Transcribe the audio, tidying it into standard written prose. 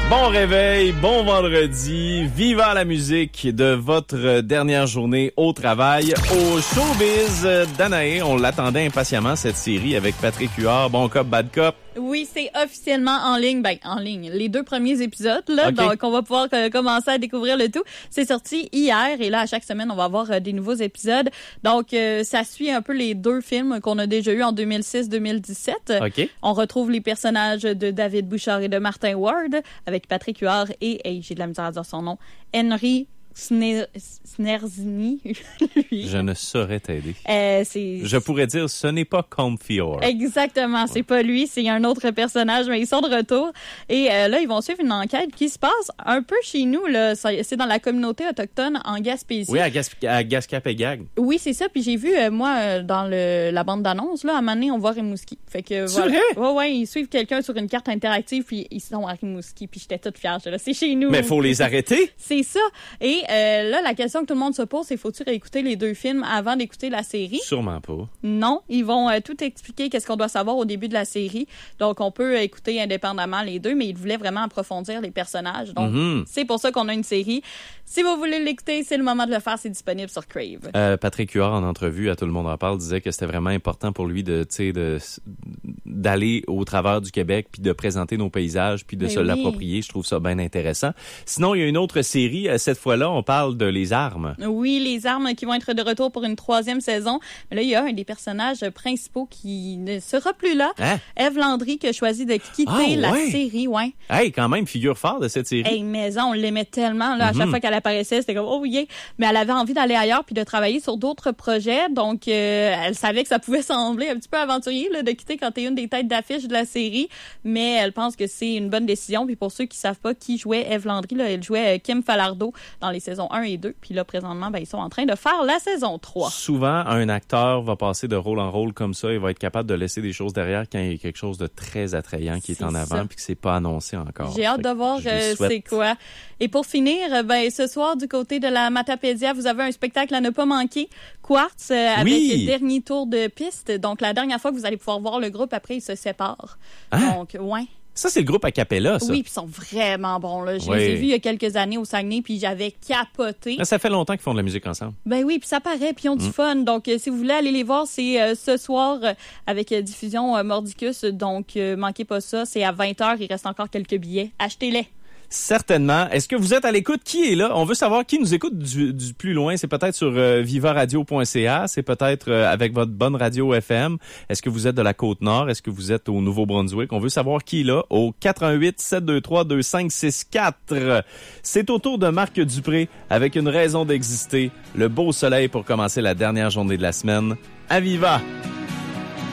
Bon réveil, bon vendredi, viva la musique de votre dernière journée au travail. Au showbiz, Danae, on l'attendait impatiemment cette série avec Patrick Huard, Bon Cop, Bad Cop. Oui, c'est officiellement en ligne. Ben, en ligne. Les 2 premiers épisodes, là. Okay. Donc, on va pouvoir commencer à découvrir le tout. C'est sorti hier et là, à chaque semaine, on va avoir des nouveaux épisodes. Donc, ça suit un peu les 2 films qu'on a déjà eu en 2006-2017. Okay. On retrouve les personnages de David Bouchard et de Martin Ward avec Patrick Huard et, j'ai de la misère à dire son nom, Henry Snerzini. Lui. Je ne saurais t'aider. C'est... Je pourrais dire, ce n'est pas Comfior. Exactement, c'est pas lui, c'est un autre personnage, mais ils sont de retour. Et là, ils vont suivre une enquête qui se passe un peu chez nous, là. C'est dans la communauté autochtone en Gaspésie. Oui, à Gascapéguag. Oui, c'est ça. Puis j'ai vu, moi, dans la bande d'annonce, là, à un moment donné, on voit Rimouski. Fait que, c'est vrai? Ouais, ils suivent quelqu'un sur une carte interactive, puis ils sont à Rimouski. Puis j'étais toute fière. Là, c'est chez nous. Mais faut les arrêter. C'est ça. Et là, la question que tout le monde se pose, c'est faut-tu réécouter les 2 films avant d'écouter la série? Sûrement pas. Non, ils vont tout expliquer qu'est-ce qu'on doit savoir au début de la série. Donc, on peut écouter indépendamment les 2, mais ils voulaient vraiment approfondir les personnages. Donc, c'est pour ça qu'on a une série. Si vous voulez l'écouter, c'est le moment de le faire. C'est disponible sur Crave. Patrick Huard, en entrevue à Tout le monde en parle, disait que c'était vraiment important pour lui d'aller au travers du Québec puis de présenter nos paysages puis de se l'approprier. Je trouve ça bien intéressant. Sinon, il y a une autre série. Cette fois-là, on parle de Les Armes. Oui, Les Armes qui vont être de retour pour une 3e saison. Mais là, il y a un des personnages principaux qui ne sera plus là. Hein? Ève Landry qui a choisi de quitter la série. Ouais. Hey, quand même, figure phare de cette série. Hey, mais on l'aimait tellement. Là, à chaque fois qu'elle apparaissait, c'était comme, oh yeah. Mais elle avait envie d'aller ailleurs puis de travailler sur d'autres projets. Donc, elle savait que ça pouvait sembler un petit peu aventurier là, de quitter quand t'es une des têtes d'affiche de la série. Mais elle pense que c'est une bonne décision. Puis pour ceux qui savent pas qui jouait Ève Landry, là, elle jouait Kim Falardeau dans les saisons 1 et 2. Puis là, présentement, ils sont en train de faire la saison 3. Souvent, un acteur va passer de rôle en rôle comme ça. Il va être capable de laisser des choses derrière quand il y a quelque chose de très attrayant qui est en avant puis que c'est pas annoncé encore. J'ai hâte de voir c'est quoi. Et pour finir, ce soir, du côté de la Matapédia, vous avez un spectacle à ne pas manquer. Quartz, avec le dernier tour de piste. Donc, la dernière fois que vous allez pouvoir voir le groupe, après, ils se séparent. Donc, ouais. Ça, c'est le groupe a cappella, ça. Oui, puis ils sont vraiment bons, là. Je les ai vus il y a quelques années au Saguenay, puis j'avais capoté. Ça fait longtemps qu'ils font de la musique ensemble. Ben oui, puis ça paraît, puis ils ont du fun. Donc, si vous voulez aller les voir, c'est ce soir avec diffusion Mordicus. Donc, manquez pas ça. C'est à 20h. Il reste encore quelques billets. Achetez-les. Certainement. Est-ce que vous êtes à l'écoute? Qui est là? On veut savoir qui nous écoute du plus loin. C'est peut-être sur vivaradio.ca. C'est peut-être avec votre bonne radio FM. Est-ce que vous êtes de la Côte-Nord? Est-ce que vous êtes au Nouveau-Brunswick? On veut savoir qui est là au 88-723-2564. C'est au tour de Marc Dupré avec une raison d'exister. Le beau soleil pour commencer la dernière journée de la semaine. À Viva!